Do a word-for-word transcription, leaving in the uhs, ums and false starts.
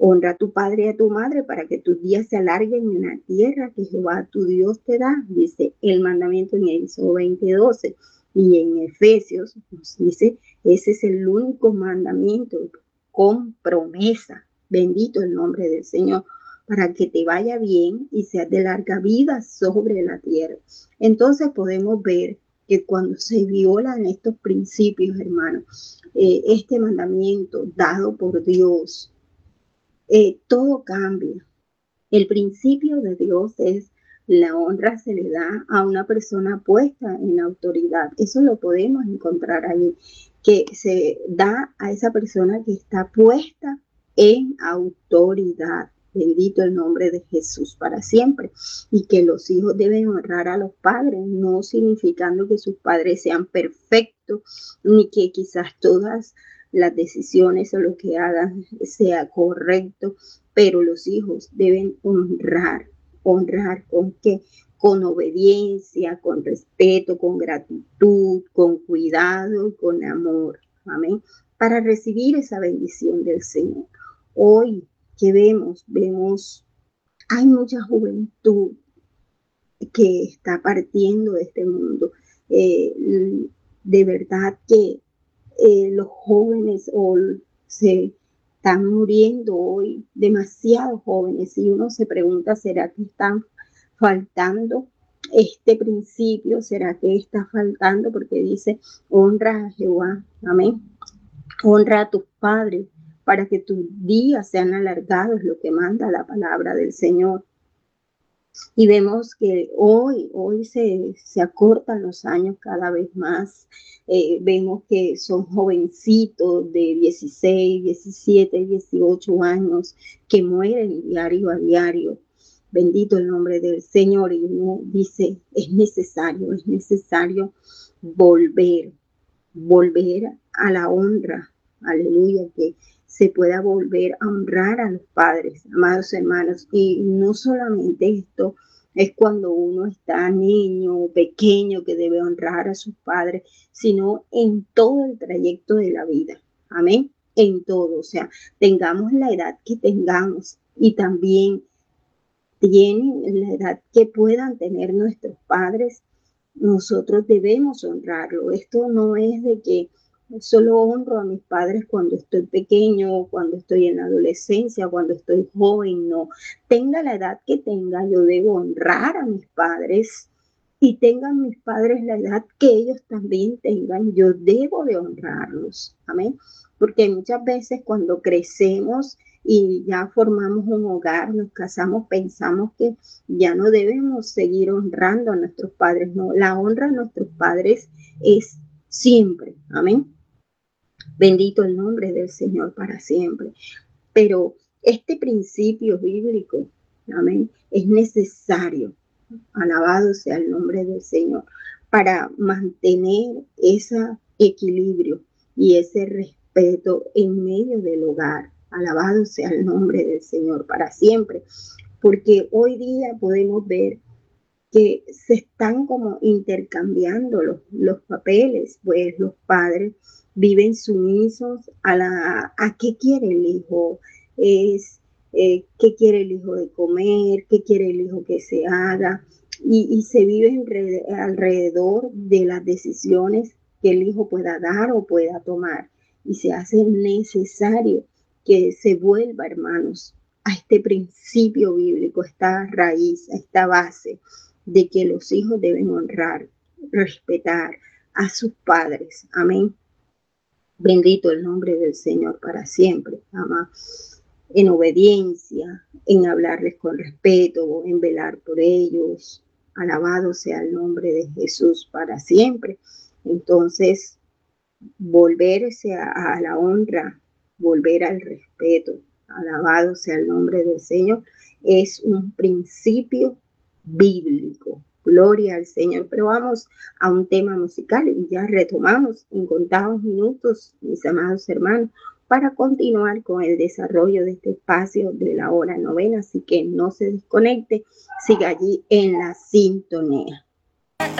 Honra a tu padre y a tu madre para que tus días se alarguen en la tierra que Jehová tu Dios te da, dice el mandamiento en Éxodo veinte doce. Y en Efesios nos dice, ese es el único mandamiento con promesa. Bendito el nombre del Señor, para que te vaya bien y seas de larga vida sobre la tierra. Entonces podemos ver que cuando se violan estos principios, hermanos, eh, este mandamiento dado por Dios, eh, todo cambia. El principio de Dios es la honra se le da a una persona puesta en autoridad. Eso lo podemos encontrar ahí, que se da a esa persona que está puesta en autoridad. Bendito el nombre de Jesús para siempre. Y que los hijos deben honrar a los padres, no significando que sus padres sean perfectos, ni que quizás todas las decisiones o lo que hagan sea correcto, pero los hijos deben honrar. ¿Honrar con qué? Con obediencia, con respeto, con gratitud, con cuidado y con amor. Amén. Para recibir esa bendición del Señor. Hoy, ¿qué vemos? Vemos, hay mucha juventud que está partiendo de este mundo. Eh, de verdad que eh, los jóvenes o se están muriendo hoy, demasiados jóvenes, y uno se pregunta, ¿será que están faltando este principio? ¿Será que está faltando? Porque dice, honra a Jehová, amén, honra a tus padres para que tus días sean alargados, lo que manda la palabra del Señor. Y vemos que hoy, hoy se, se acortan los años cada vez más. Eh, vemos que son jovencitos de dieciséis, diecisiete, dieciocho años que mueren diario a diario. Bendito el nombre del Señor. Y uno dice, es necesario, es necesario volver, volver a la honra. Aleluya, que se pueda volver a honrar a los padres, amados hermanos. Y no solamente esto es cuando uno está niño o pequeño que debe honrar a sus padres, sino en todo el trayecto de la vida. Amén. En todo, o sea, tengamos la edad que tengamos y también tienen la edad que puedan tener nuestros padres, nosotros debemos honrarlo. Esto no es de que solo honro a mis padres cuando estoy pequeño, cuando estoy en la adolescencia, cuando estoy joven, no. Tenga la edad que tenga, yo debo honrar a mis padres y tengan mis padres la edad que ellos también tengan, yo debo de honrarlos. Amén. Porque muchas veces cuando crecemos y ya formamos un hogar, nos casamos, pensamos que ya no debemos seguir honrando a nuestros padres. No, la honra a nuestros padres es siempre. Amén. Bendito el nombre del Señor para siempre. Pero este principio bíblico, amén, es necesario. Alabado sea el nombre del Señor, para mantener ese equilibrio y ese respeto en medio del hogar. Alabado sea el nombre del Señor para siempre, porque hoy día podemos ver que se están como intercambiando los, los papeles, pues los padres viven sumisos a la a qué quiere el hijo, es eh, qué quiere el hijo de comer, qué quiere el hijo que se haga, y, y se vive alrededor de las decisiones que el hijo pueda dar o pueda tomar, y se hace necesario que se vuelva, hermanos, a este principio bíblico, esta raíz, a esta base de que los hijos deben honrar, respetar a sus padres. Amén. Bendito el nombre del Señor para siempre. Amén. En obediencia, en hablarles con respeto, en velar por ellos. Alabado sea el nombre de Jesús para siempre. Entonces, volverse a, a la honra, volver al respeto. Alabado sea el nombre del Señor. Es un principio bíblico. Gloria al Señor. Pero vamos a un tema musical y ya retomamos en contados minutos, mis amados hermanos, para continuar con el desarrollo de este espacio de la hora novena. Así que no se desconecte, siga allí en la sintonía.